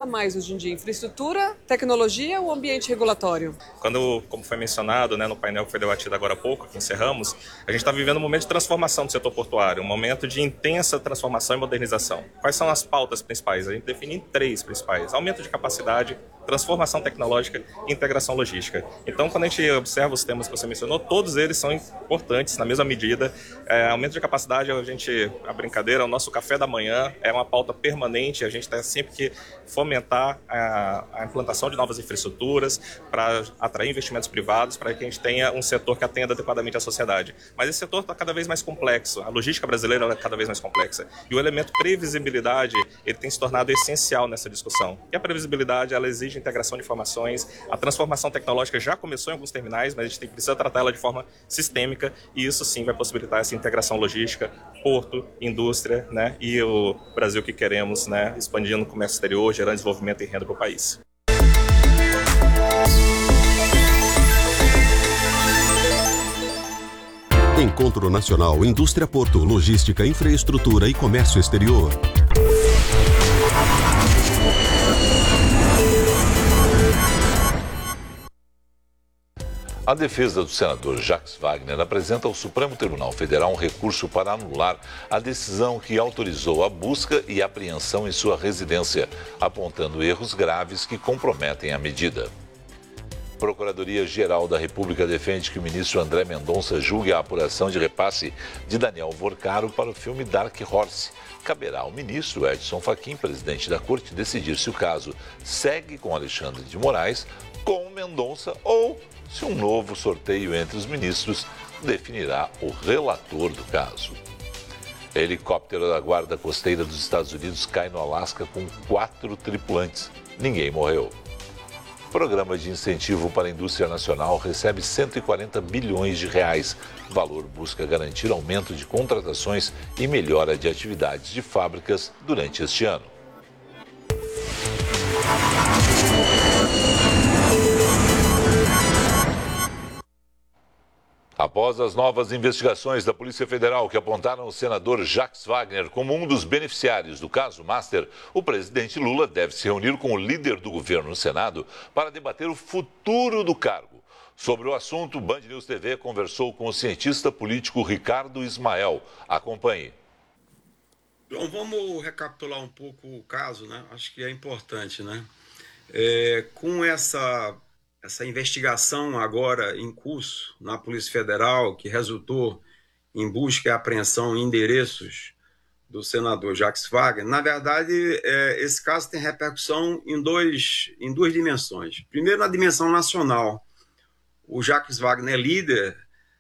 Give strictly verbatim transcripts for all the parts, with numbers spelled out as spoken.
mais hoje em dia? Infraestrutura, tecnologia ou ambiente regulatório? Quando, como foi mencionado, né, no painel que foi debatido agora há pouco, que encerramos, a gente está vivendo um momento de transformação do setor portuário, um momento de intensa transformação e modernização. Quais são as pautas principais? A gente define em três principais: aumento de capacidade, transformação tecnológica e integração logística. Então, quando a gente observa os temas que você mencionou, todos eles são importantes na mesma medida. É, aumento de capacidade, a gente, a brincadeira, o nosso café da manhã é uma pauta permanente, a gente tem sempre que fomentar a, a implantação de novas infraestruturas para atrair investimentos privados, para que a gente tenha um setor que atenda adequadamente à sociedade. Mas esse setor está cada vez mais complexo, a logística brasileira é cada vez mais complexa. E o elemento previsibilidade, ele tem se tornado essencial nessa discussão. E a previsibilidade, ela exige integração de informações, a transformação tecnológica já começou em alguns terminais, mas a gente tem, precisa tratar ela de forma sistêmica, e isso sim vai possibilitar essa integração logística, porto, indústria, né, e o Brasil que queremos, né, expandindo o comércio exterior, gerando desenvolvimento e renda para o país. Encontro Nacional Indústria Porto, Logística, Infraestrutura e Comércio Exterior. A defesa do senador Jacques Wagner apresenta ao Supremo Tribunal Federal um recurso para anular a decisão que autorizou a busca e apreensão em sua residência, apontando erros graves que comprometem a medida. A Procuradoria-Geral da República defende que o ministro André Mendonça julgue a apuração de repasse de Daniel Vorcaro para o filme Dark Horse. Caberá ao ministro Edson Fachin, presidente da Corte, decidir se o caso segue com Alexandre de Moraes, com Mendonça ou se um novo sorteio entre os ministros definirá o relator do caso. Helicóptero da Guarda Costeira dos Estados Unidos cai no Alasca com quatro tripulantes. Ninguém morreu. O Programa de Incentivo para a Indústria Nacional recebe cento e quarenta bilhões de reais. O valor busca garantir aumento de contratações e melhora de atividades de fábricas durante este ano. Após as novas investigações da Polícia Federal que apontaram o senador Jacques Wagner como um dos beneficiários do caso Master, o presidente Lula deve se reunir com o líder do governo no Senado para debater o futuro do cargo. Sobre o assunto, o Band News T V conversou com o cientista político Ricardo Ismael. Acompanhe. Bom, vamos recapitular um pouco o caso, né? Acho que é importante, né? É, com essa... Essa investigação agora em curso na Polícia Federal, que resultou em busca e apreensão em endereços do senador Jacques Wagner, na verdade, é, esse caso tem repercussão em, dois, em duas dimensões. Primeiro, na dimensão nacional. O Jacques Wagner é líder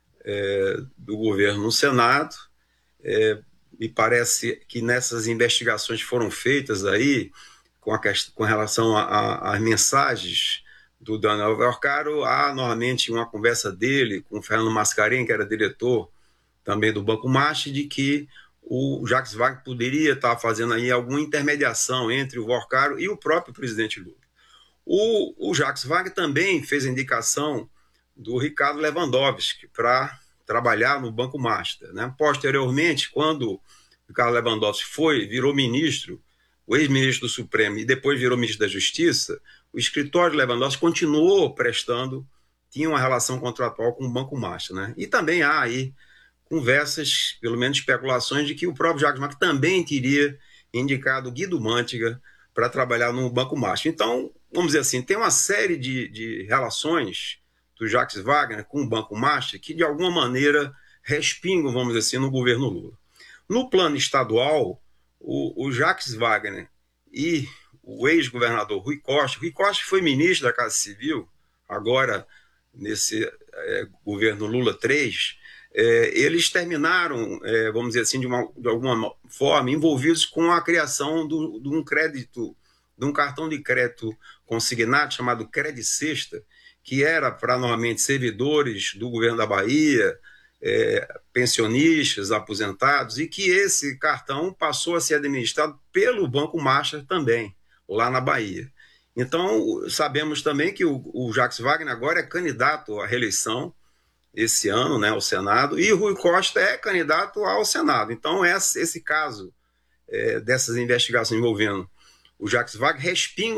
é, do governo no Senado. É, me parece que nessas investigações que foram feitas aí, com, a, com relação às mensagens do Daniel Vorcaro, há normalmente uma conversa dele com o Fernando Mascarenhas, que era diretor também do Banco Master, de que o Jacques Wagner poderia estar fazendo aí alguma intermediação entre o Vorcaro e o próprio presidente Lula. O, o Jacques Wagner também fez a indicação do Ricardo Lewandowski para trabalhar no Banco Master, né? Posteriormente, quando o Ricardo Lewandowski foi, virou ministro, o ex-ministro do Supremo, e depois virou ministro da Justiça, o escritório de Lewandowski continuou prestando, tinha uma relação contratual com o Banco Master, né? E também há aí conversas, pelo menos especulações, de que o próprio Jacques Wagner também teria indicado Guido Mantega para trabalhar no Banco Master. Então, vamos dizer assim, tem uma série de, de relações do Jacques Wagner com o Banco Master que, de alguma maneira, respingam, vamos dizer assim, no governo Lula. No plano estadual, o, o Jacques Wagner e o ex-governador Rui Costa, Rui Costa foi ministro da Casa Civil, agora nesse é, governo Lula três, é, eles terminaram, é, vamos dizer assim, de, uma, de alguma forma, envolvidos com a criação do, de um crédito, de um cartão de crédito consignado chamado Credit Sexta, que era para, normalmente, servidores do governo da Bahia, é, pensionistas, aposentados, e que esse cartão passou a ser administrado pelo Banco Master também, lá na Bahia. Então, sabemos também que o, o Jacques Wagner agora é candidato à reeleição esse ano, né, ao Senado, e o Rui Costa é candidato ao Senado. Então, esse, esse caso é, dessas investigações envolvendo o Jacques Wagner respinga